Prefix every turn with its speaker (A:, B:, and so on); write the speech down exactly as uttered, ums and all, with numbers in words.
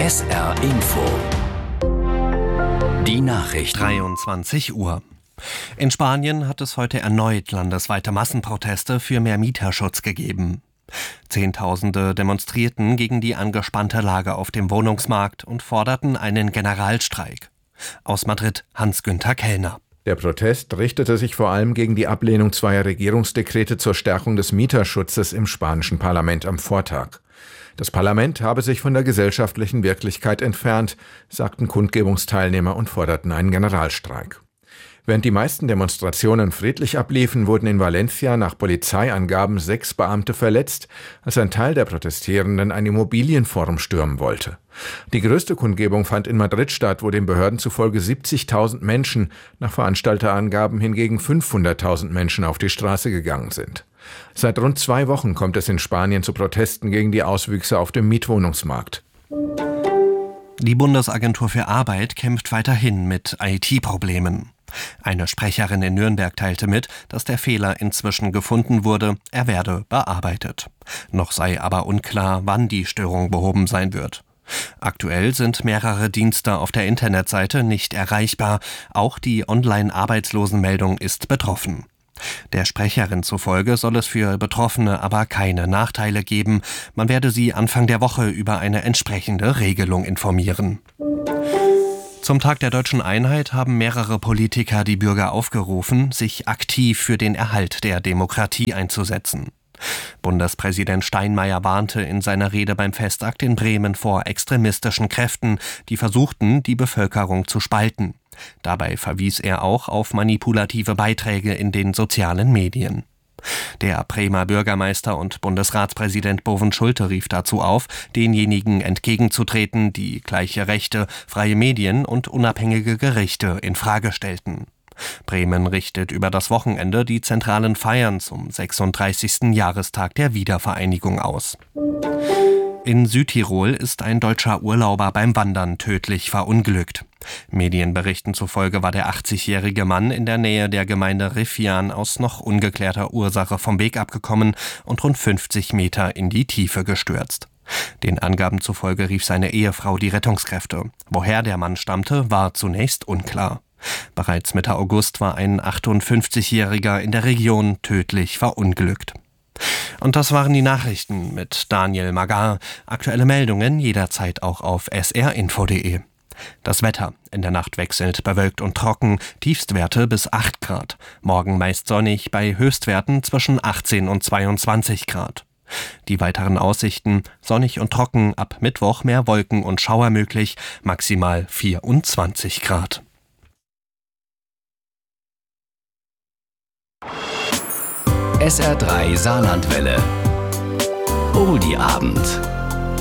A: S R Info. Die Nachricht.
B: dreiundzwanzig Uhr. In Spanien hat es heute erneut landesweite Massenproteste für mehr Mieterschutz gegeben. Zehntausende demonstrierten gegen die angespannte Lage auf dem Wohnungsmarkt und forderten einen Generalstreik. Aus Madrid Hans-Günther Kellner.
C: Der Protest richtete sich vor allem gegen die Ablehnung zweier Regierungsdekrete zur Stärkung des Mieterschutzes im spanischen Parlament am Vortag. Das Parlament habe sich von der gesellschaftlichen Wirklichkeit entfernt, sagten Kundgebungsteilnehmer und forderten einen Generalstreik. Während die meisten Demonstrationen friedlich abliefen, wurden in Valencia nach Polizeiangaben sechs Beamte verletzt, als ein Teil der Protestierenden ein Immobilienforum stürmen wollte. Die größte Kundgebung fand in Madrid statt, wo den Behörden zufolge siebzigtausend Menschen, nach Veranstalterangaben hingegen fünfhunderttausend Menschen auf die Straße gegangen sind. Seit rund zwei Wochen kommt es in Spanien zu Protesten gegen die Auswüchse auf dem Mietwohnungsmarkt.
B: Die Bundesagentur für Arbeit kämpft weiterhin mit I T-Problemen. Eine Sprecherin in Nürnberg teilte mit, dass der Fehler inzwischen gefunden wurde, er werde bearbeitet. Noch sei aber unklar, wann die Störung behoben sein wird. Aktuell sind mehrere Dienste auf der Internetseite nicht erreichbar, auch die Online-Arbeitslosenmeldung ist betroffen. Der Sprecherin zufolge soll es für Betroffene aber keine Nachteile geben. Man werde sie Anfang der Woche über eine entsprechende Regelung informieren. Zum Tag der Deutschen Einheit haben mehrere Politiker die Bürger aufgerufen, sich aktiv für den Erhalt der Demokratie einzusetzen. Bundespräsident Steinmeier warnte in seiner Rede beim Festakt in Bremen vor extremistischen Kräften, die versuchten, die Bevölkerung zu spalten. Dabei verwies er auch auf manipulative Beiträge in den sozialen Medien. Der Bremer Bürgermeister und Bundesratspräsident Bovenschulte rief dazu auf, denjenigen entgegenzutreten, die gleiche Rechte, freie Medien und unabhängige Gerichte in Frage stellten. Bremen richtet über das Wochenende die zentralen Feiern zum sechsunddreißigsten Jahrestag der Wiedervereinigung aus. In Südtirol ist ein deutscher Urlauber beim Wandern tödlich verunglückt. Medienberichten zufolge war der achtzigjährige Mann in der Nähe der Gemeinde Riffian aus noch ungeklärter Ursache vom Weg abgekommen und rund fünfzig Meter in die Tiefe gestürzt. Den Angaben zufolge rief seine Ehefrau die Rettungskräfte. Woher der Mann stammte, war zunächst unklar. Bereits Mitte August war ein achtundfünfzigjähriger in der Region tödlich verunglückt. Und das waren die Nachrichten mit Daniel Magar. Aktuelle Meldungen jederzeit auch auf s r info punkt de. Das Wetter: In der Nacht wechselnd bewölkt und trocken, Tiefstwerte bis acht Grad. Morgen meist sonnig bei Höchstwerten zwischen achtzehn und zweiundzwanzig Grad. Die weiteren Aussichten: sonnig und trocken, ab Mittwoch mehr Wolken und Schauer möglich, maximal vierundzwanzig Grad.
A: S R drei Saarlandwelle. Oldie Abend.